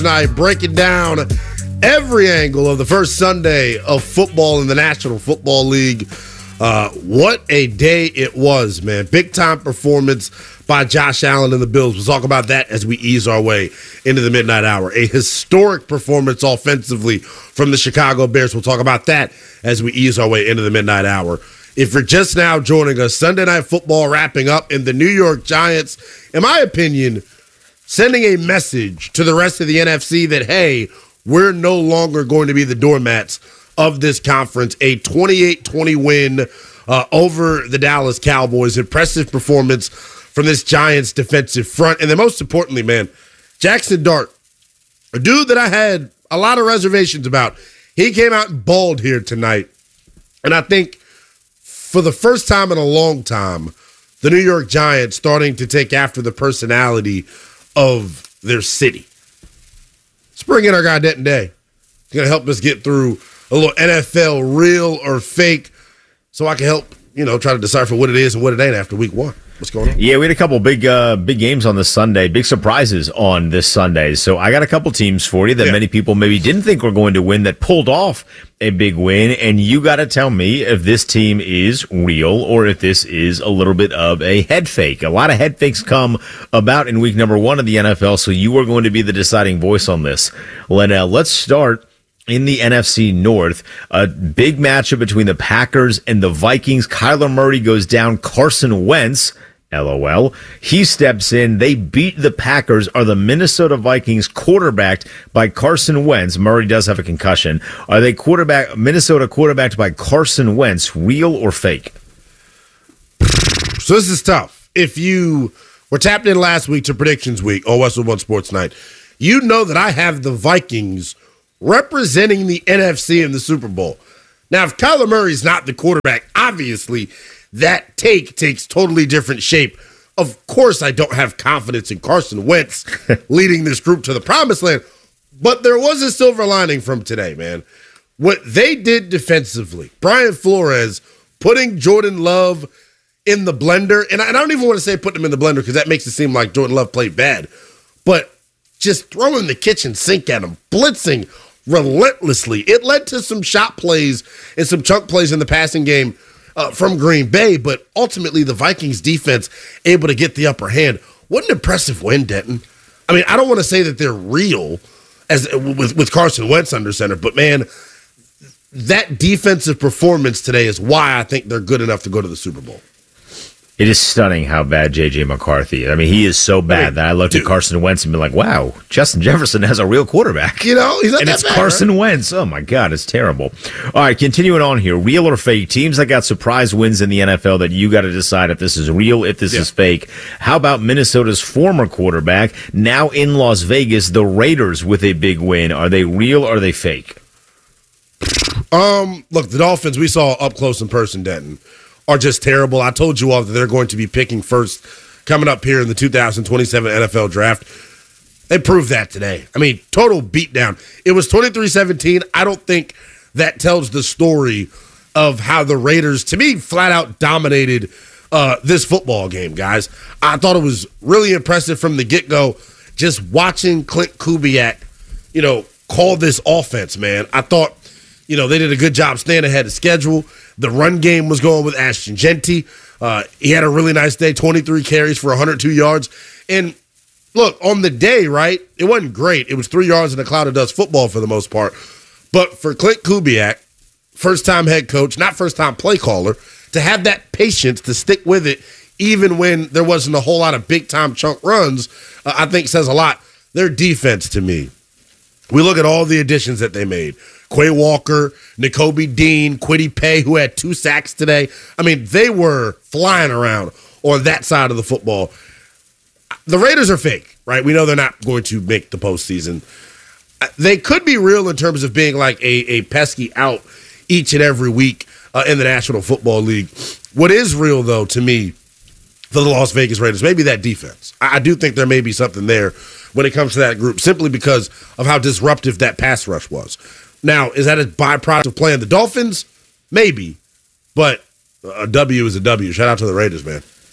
Night, breaking down every angle of the first Sunday of football in the National Football League. What a day it was, man. Big time performance by Josh Allen and the Bills. We'll talk about that as we ease our way into the midnight hour. A historic performance offensively from the Chicago Bears. We'll talk about that as we ease our way into the midnight hour. If you're just now joining us, Sunday Night Football wrapping up, and the New York Giants, in my opinion, sending a message to the rest of the NFC that, hey, we're no longer going to be the doormats of this conference. A 28-20 win over the Dallas Cowboys. Impressive performance from this Giants defensive front. And then most importantly, man, Jackson Dart, a dude that I had a lot of reservations about. He came out and balled here tonight. And I think for the first time in a long time, the New York Giants starting to take after the personality of their city. Let's bring in our guy Denton Day. He's going to help us get through a little NFL real or fake so I can help, try to decipher what it is and what it ain't after week one. What's going on? Yeah, we had a couple big games on this Sunday, big surprises on this Sunday. So I got a couple teams for you that many people maybe didn't think were going to win that pulled off a big win. And you got to tell me if this team is real or if this is a little bit of a head fake. A lot of head fakes come about in week number 1 of the NFL. So you are going to be the deciding voice on this. Let's start in the NFC North, a big matchup between the Packers and the Vikings. Kyler Murray goes down. Carson Wentz, LOL, he steps in. They beat the Packers. Are the Minnesota Vikings quarterbacked by Carson Wentz? Murray does have a concussion. Are they Minnesota quarterbacked by Carson Wentz, real or fake? So this is tough. If you were tapped in last week to Predictions Week on Westwood One Sports Night, you know that I have the Vikings representing the NFC in the Super Bowl. Now, if Kyler Murray's not the quarterback, obviously that takes totally different shape. Of course, I don't have confidence in Carson Wentz leading this group to the promised land, but there was a silver lining from today, man. What they did defensively, Brian Flores putting Jordan Love in the blender, and I don't even want to say put him in the blender because that makes it seem like Jordan Love played bad, but just throwing the kitchen sink at him, blitzing relentlessly. It led to some shot plays and some chunk plays in the passing game from Green Bay, but ultimately the Vikings defense able to get the upper hand. What an impressive win, Denton. I mean, I don't want to say that they're real as with Carson Wentz under center, but man, that defensive performance today is why I think they're good enough to go to the Super Bowl. It is stunning how bad J.J. McCarthy is. I mean, he is so bad that I looked at Carson Wentz and been like, wow, Justin Jefferson has a real quarterback. He's not and that it's bad, Carson right? Wentz. Oh, my God, it's terrible. All right, continuing on here. Real or fake? Teams that got surprise wins in the NFL that you got to decide if this is real, if this is fake. How about Minnesota's former quarterback, now in Las Vegas, the Raiders with a big win? Are they real or are they fake? Look, the Dolphins we saw up close in person, Denton, are just terrible. I told you all that they're going to be picking first coming up here in the 2027 NFL draft. They proved that today. I mean, total beatdown. It was 23-17. I don't think that tells the story of how the Raiders, to me, flat out dominated this football game, guys. I thought it was really impressive from the get-go, just watching Clint Kubiak, call this offense, man. I thought, they did a good job staying ahead of schedule. The run game was going with Ashton Genty. He had a really nice day, 23 carries for 102 yards. And look, on the day, right, it wasn't great. It was 3 yards in a cloud of dust football for the most part. But for Clint Kubiak, first-time head coach, not first-time play caller, to have that patience to stick with it even when there wasn't a whole lot of big-time chunk runs, I think says a lot. Their defense, to me, we look at all the additions that they made. Quay Walker, Nakobe Dean, Kwity Paye, who had 2 sacks today. I mean, they were flying around on that side of the football. The Raiders are fake, right? We know they're not going to make the postseason. They could be real in terms of being like a pesky out each and every week in the National Football League. What is real, though, to me, for the Las Vegas Raiders, maybe that defense. I do think there may be something there when it comes to that group, simply because of how disruptive that pass rush was. Now, is that a byproduct of playing the Dolphins? Maybe, but a W is a W. Shout out to the Raiders, man.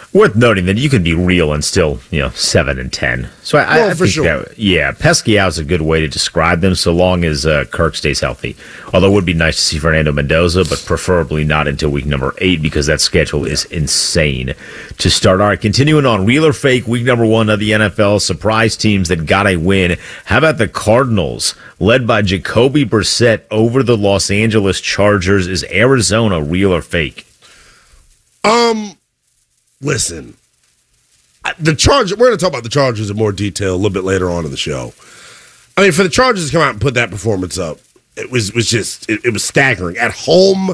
Worth noting that you can be real and still, 7-10. So I for think sure. pesky out is a good way to describe them, so long as Kirk stays healthy. Although it would be nice to see Fernando Mendoza, but preferably not until week number 8 because that schedule is insane to start. All right, continuing on, real or fake, week number 1 of the NFL, surprise teams that got a win. How about the Cardinals, led by Jacoby Brissett over the Los Angeles Chargers? Is Arizona real or fake? Listen, the Chargers, we're going to talk about the Chargers in more detail a little bit later on in the show. I mean, for the Chargers to come out and put that performance up, it was staggering. At home,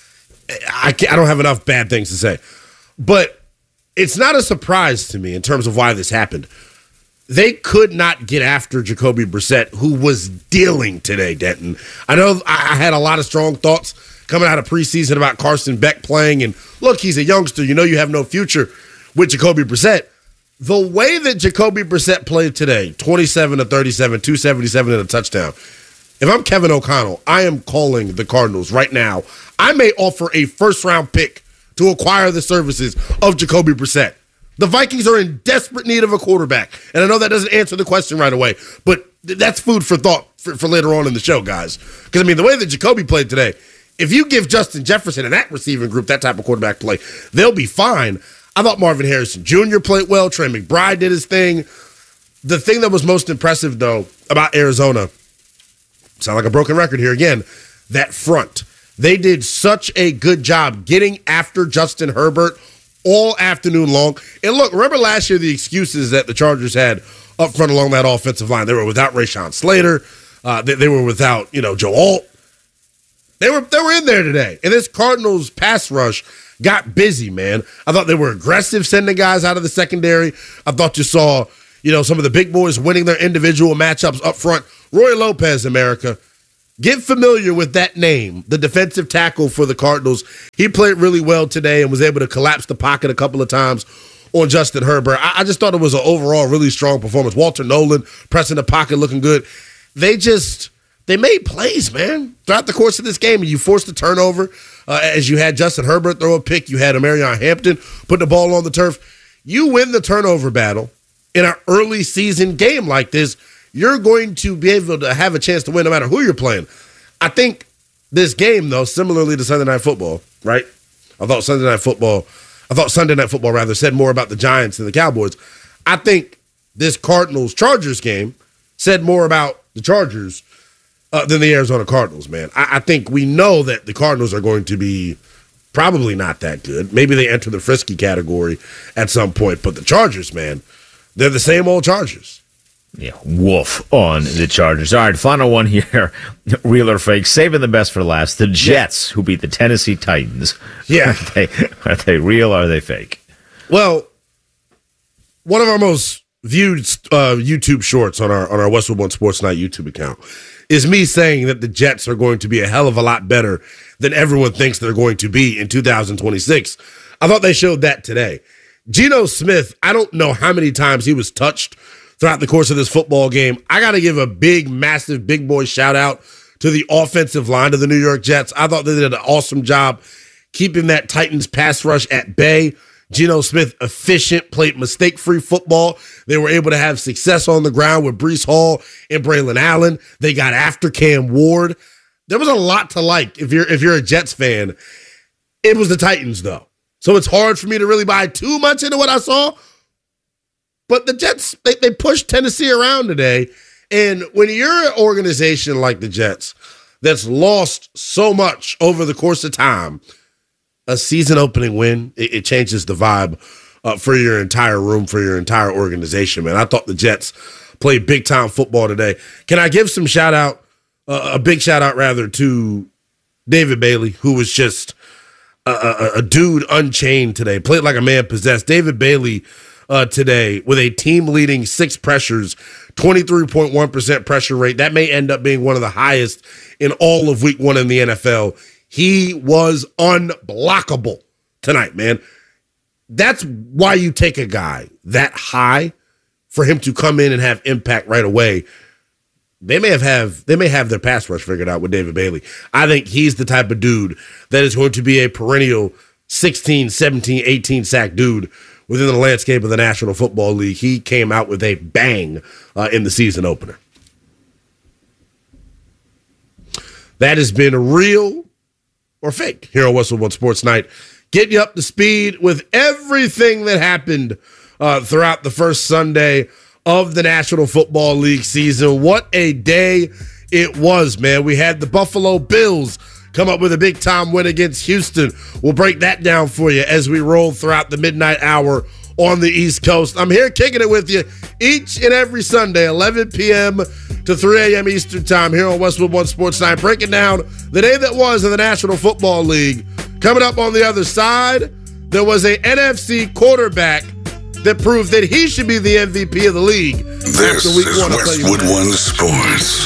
I don't have enough bad things to say. But it's not a surprise to me in terms of why this happened. They could not get after Jacoby Brissett, who was dealing today, Denton. I know I had a lot of strong thoughts coming out of preseason about Carson Beck playing, and look, he's a youngster. You know you have no future with Jacoby Brissett. The way that Jacoby Brissett played today, 27 to 37, 277 and a touchdown. If I'm Kevin O'Connell, I am calling the Cardinals right now. I may offer a first-round pick to acquire the services of Jacoby Brissett. The Vikings are in desperate need of a quarterback, and I know that doesn't answer the question right away, but that's food for thought for later on in the show, guys. Because, I mean, the way that Jacoby played today, if you give Justin Jefferson and that receiving group that type of quarterback play, they'll be fine. I thought Marvin Harrison Jr. played well. Trey McBride did his thing. The thing that was most impressive, though, about Arizona, sound like a broken record here again, that front. They did such a good job getting after Justin Herbert all afternoon long. And look, remember last year the excuses that the Chargers had up front along that offensive line. They were without Rashawn Slater. They were without, Joe Alt. They were in there today. And this Cardinals pass rush got busy, man. I thought they were aggressive sending guys out of the secondary. I thought you saw, some of the big boys winning their individual matchups up front. Roy Lopez, America. Get familiar with that name, the defensive tackle for the Cardinals. He played really well today and was able to collapse the pocket a couple of times on Justin Herbert. I just thought it was an overall really strong performance. Walter Nolan pressing the pocket, looking good. They made plays, man, throughout the course of this game. And you forced a turnover as you had Justin Herbert throw a pick. You had Amarion Hampton put the ball on the turf. You win the turnover battle in an early season game like this, you're going to be able to have a chance to win no matter who you're playing. I think this game, though, similarly to Sunday Night Football, right? I thought Sunday Night Football said more about the Giants than the Cowboys. I think this Cardinals-Chargers game said more about the Chargers than the Arizona Cardinals, man. I think we know that the Cardinals are going to be probably not that good. Maybe they enter the frisky category at some point, but the Chargers, man, they're the same old Chargers. Yeah, wolf on the Chargers. All right, final one here. Real or fake? Saving the best for last. The Jets, who beat the Tennessee Titans. Yeah. Are they real or are they fake? Well, one of our most viewed YouTube shorts on our Westwood One Sports Night YouTube account is me saying that the Jets are going to be a hell of a lot better than everyone thinks they're going to be in 2026. I thought they showed that today. Geno Smith, I don't know how many times he was touched throughout the course of this football game. I got to give a big, massive, big boy shout out to the offensive line of the New York Jets. I thought they did an awesome job keeping that Titans pass rush at bay. Geno Smith, efficient, played mistake-free football. They were able to have success on the ground with Breece Hall and Braylon Allen. They got after Cam Ward. There was a lot to like if you're a Jets fan. It was the Titans, though. So it's hard for me to really buy too much into what I saw. But the Jets, they pushed Tennessee around today. And when you're an organization like the Jets that's lost so much over the course of time, a season-opening win, it changes the vibe for your entire room, for your entire organization, man. I thought the Jets played big-time football today. Can I give some shout-out, a big shout-out, rather, to David Bailey, who was just a dude unchained today, played like a man possessed. David Bailey today with a team-leading 6 pressures, 23.1% pressure rate. That may end up being one of the highest in all of week 1 in the NFL. He was unblockable tonight, man. That's why you take a guy that high for him to come in and have impact right away. They may have their pass rush figured out with David Bailey. I think he's the type of dude that is going to be a perennial 16, 17, 18 sack dude within the landscape of the National Football League. He came out with a bang in the season opener. That has been real or fake here on Westwood One Sports Night. Getting you up to speed with everything that happened throughout the first Sunday of the National Football League season. What a day it was, man. We had the Buffalo Bills come up with a big-time win against Houston. We'll break that down for you as we roll throughout the midnight hour on the East Coast. I'm here kicking it with you each and every Sunday, 11 p.m. to 3 a.m. Eastern Time here on Westwood One Sports Night, breaking down the day that was in the National Football League. Coming up on the other side, there was a NFC quarterback that proved that he should be the MVP of the league. This is Westwood One Sports.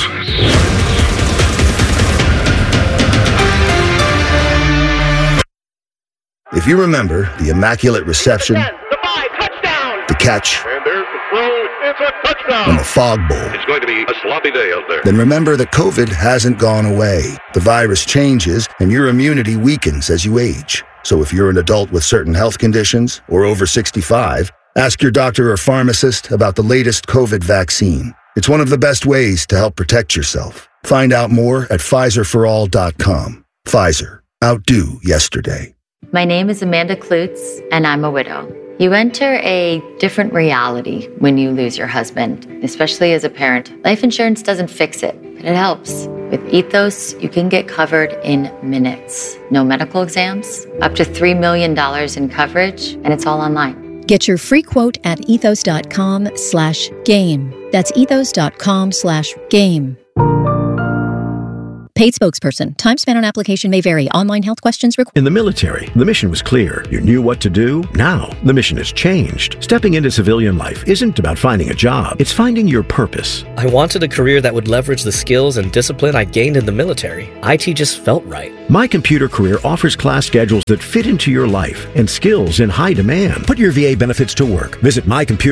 If you remember the immaculate reception, the catch, and there's the throw. It's a touchdown. and the fog bowl, It's going to be a sloppy day out there. then remember that COVID hasn't gone away. The virus changes and your immunity weakens as you age. So if you're an adult with certain health conditions or over 65, ask your doctor or pharmacist about the latest COVID vaccine. It's one of the best ways to help protect yourself. Find out more at PfizerForAll.com. Pfizer. Outdo yesterday. My name is Amanda Klutz, and I'm a widow. You enter a different reality when you lose your husband, especially as a parent. Life insurance doesn't fix it, but it helps. With Ethos, you can get covered in minutes. No medical exams, up to $3 million in coverage, and it's all online. Get your free quote at ethos.com/game. That's ethos.com/game. Paid spokesperson. Time spent on application may vary. Online health questions required. In the military, the mission was clear. You knew what to do. Now, the mission has changed. Stepping into civilian life isn't about finding a job. It's finding your purpose. I wanted a career that would leverage the skills and discipline I gained in the military. IT just felt right. My Computer Career offers class schedules that fit into your life and skills in high demand. Put your VA benefits to work. Visit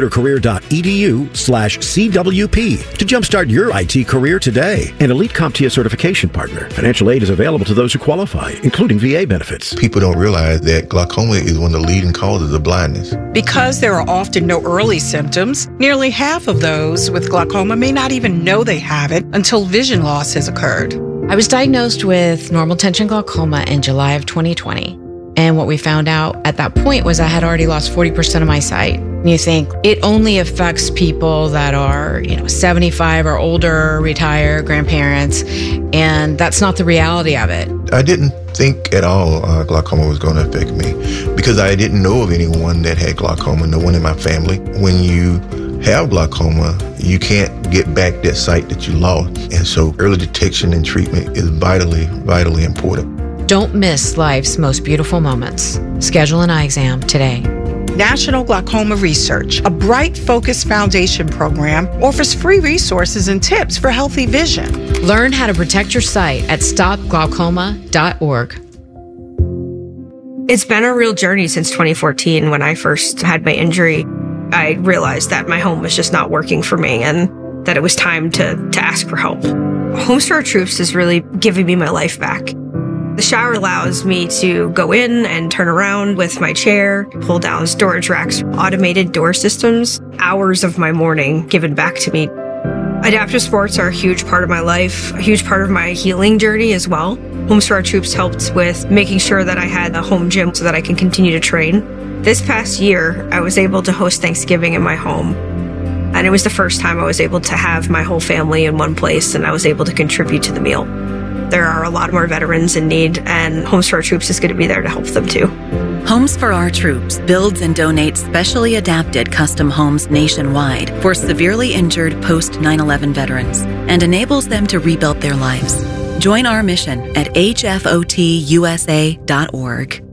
mycomputercareer.edu/CWP to jumpstart your IT career today. An elite CompTIA certification partner. Financial aid is available to those who qualify, including VA benefits. People don't realize that glaucoma is one of the leading causes of blindness. Because there are often no early symptoms, nearly half of those with glaucoma may not even know they have it until vision loss has occurred. I was diagnosed with normal tension glaucoma in July of 2020. And what we found out at that point was I had already lost 40% of my sight. And you think it only affects people that are, 75 or older, retired, grandparents. And that's not the reality of it. I didn't think at all glaucoma was going to affect me because I didn't know of anyone that had glaucoma, no one in my family. When you have glaucoma, you can't get back that sight that you lost. And so early detection and treatment is vitally, vitally important. Don't miss life's most beautiful moments. Schedule an eye exam today. National Glaucoma Research, a bright, focused foundation program, offers free resources and tips for healthy vision. Learn how to protect your sight at stopglaucoma.org. It's been a real journey since 2014 when I first had my injury. I realized that my home was just not working for me and that it was time to ask for help. Homes for Our Troops is really giving me my life back. The shower allows me to go in and turn around with my chair, pull down storage racks, automated door systems, hours of my morning given back to me. Adaptive sports are a huge part of my life, a huge part of my healing journey as well. Homes for Our Troops helped with making sure that I had a home gym so that I can continue to train. This past year, I was able to host Thanksgiving in my home. And it was the first time I was able to have my whole family in one place and I was able to contribute to the meal. There are a lot more veterans in need, and Homes for Our Troops is going to be there to help them too. Homes for Our Troops builds and donates specially adapted custom homes nationwide for severely injured post-9/11 veterans and enables them to rebuild their lives. Join our mission at hfotusa.org.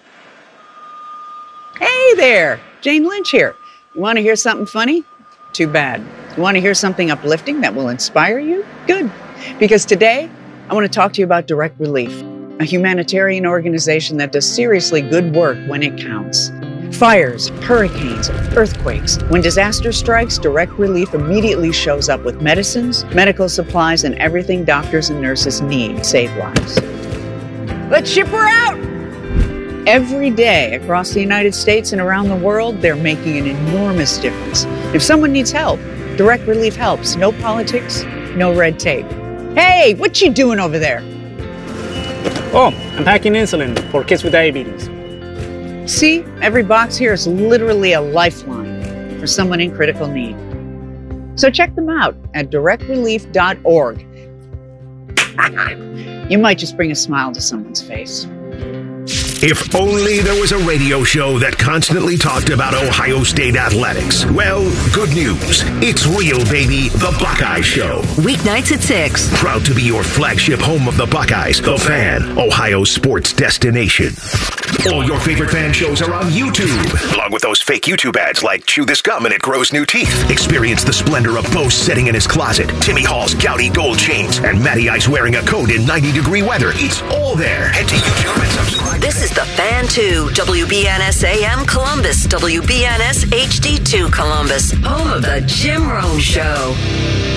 Hey there, Jane Lynch here. You want to hear something funny? Too bad. You want to hear something uplifting that will inspire you? Good. Because today, I want to talk to you about Direct Relief, a humanitarian organization that does seriously good work when it counts. Fires, hurricanes, earthquakes. When disaster strikes, Direct Relief immediately shows up with medicines, medical supplies, and everything doctors and nurses need to save lives. Let's ship her out! Every day across the United States and around the world, they're making an enormous difference. If someone needs help, Direct Relief helps. No politics, no red tape. Hey, what you doing over there? Oh, I'm packing insulin for kids with diabetes. See, every box here is literally a lifeline for someone in critical need. So check them out at directrelief.org. You might just bring a smile to someone's face. If only there was a radio show that constantly talked about Ohio State athletics. Well, good news. It's real, baby. The Buckeye Show. Weeknights at 6. Proud to be your flagship home of the Buckeyes, The Fan, Ohio sports destination. All your favorite fan shows are on YouTube, along with those fake YouTube ads like Chew This Gum and It Grows New Teeth. Experience the splendor of Bo sitting in his closet, Timmy Hall's gouty gold chains, and Matty Ice wearing a coat in 90-degree weather. It's all there. Head to YouTube and subscribe. This is The Fan 2, WBNS AM Columbus, WBNS HD2 Columbus, home of the Jim Rome Show.